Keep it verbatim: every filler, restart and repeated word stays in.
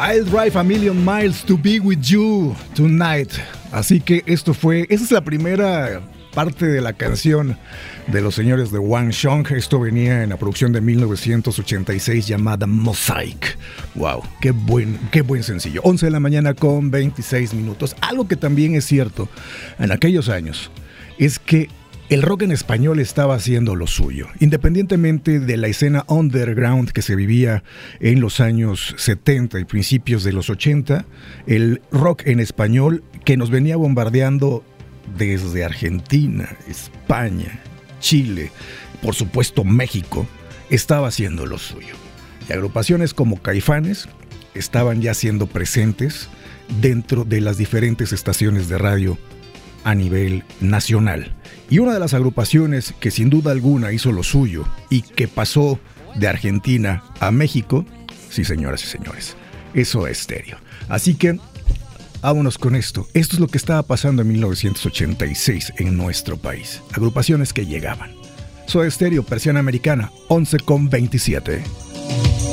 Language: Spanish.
I'll drive a million miles to be with you tonight. Así que esto fue, esa es la primera parte de la canción de los señores de Wang Xiong. Esto venía en la producción de mil novecientos ochenta y seis llamada Mosaic. Wow, qué buen, qué buen sencillo. once de la mañana con veintiséis minutos. Algo que también es cierto en aquellos años es que el rock en español estaba haciendo lo suyo, independientemente de la escena underground que se vivía en los años setenta y principios de los ochenta. El rock en español que nos venía bombardeando desde Argentina, España, Chile, por supuesto México, estaba haciendo lo suyo. Y agrupaciones como Caifanes estaban ya siendo presentes dentro de las diferentes estaciones de radio a nivel nacional. Y una de las agrupaciones que sin duda alguna hizo lo suyo y que pasó de Argentina a México, sí señoras y señores, es Soda Stereo. Así que vámonos con esto. Esto es lo que estaba pasando en mil novecientos ochenta y seis en nuestro país. Agrupaciones que llegaban. Soda Stereo, versión americana, once con veintisiete.